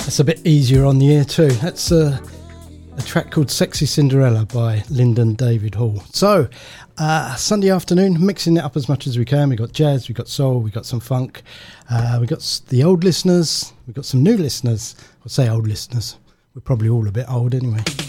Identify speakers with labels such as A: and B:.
A: That's a bit easier on the ear too. That's a track called Sexy Cinderella by Lyndon David Hall. So, Sunday afternoon, mixing it up as much as we can. We've got jazz, we've got soul, we've got some funk. We've got the old listeners, we've got some new listeners. I'll say old listeners. We're probably all a bit old anyway.